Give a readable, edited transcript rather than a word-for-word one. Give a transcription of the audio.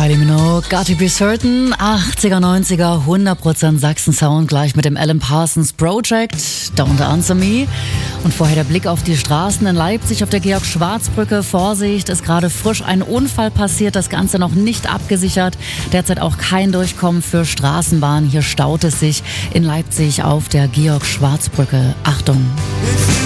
Kylie Minogue, Got to Be Certain, 80er, 90er, 100% Sachsen-Sound, gleich mit dem Alan Parsons Project, Don't Answer Me. Und vorher der Blick auf die Straßen in Leipzig auf der Georg-Schwarz-Brücke. Vorsicht, ist gerade frisch ein Unfall passiert, das Ganze noch nicht abgesichert. Derzeit auch kein Durchkommen für Straßenbahnen. Hier staut es sich in Leipzig auf der Georg-Schwarz-Brücke. Achtung!